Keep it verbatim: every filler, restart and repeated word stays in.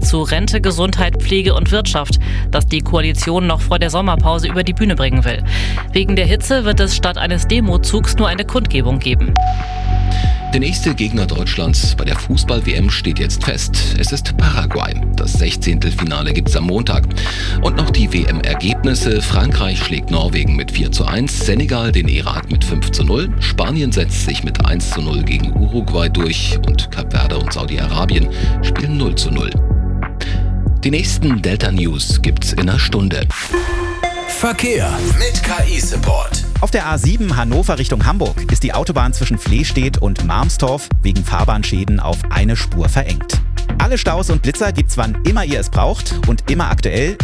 zu Rente, Gesundheit, Pflege und Wirtschaft, das die Koalition noch vor der Sommerpause über die Bühne bringen will. Wegen der Hitze wird es statt eines Demozugs nur eine Kundgebung geben. Der nächste Gegner Deutschlands bei der Fußball-W M steht jetzt fest. Es ist Paraguay. Das Sechzehntelfinale gibt's am Montag. Und noch die W M-Ergebnisse. Frankreich schlägt Norwegen mit vier zu eins, Senegal den Irak mit fünf zu null, Spanien setzt sich mit eins zu null gegen Uruguay durch und Kap Verde und Saudi-Arabien spielen null zu null. Die nächsten Delta News gibt's in einer Stunde. Verkehr mit K I-Support. Auf der A sieben Hannover Richtung Hamburg ist die Autobahn zwischen Flehstedt und Marmstorf wegen Fahrbahnschäden auf eine Spur verengt. Alle Staus und Blitzer gibt's wann immer ihr es braucht und immer aktuell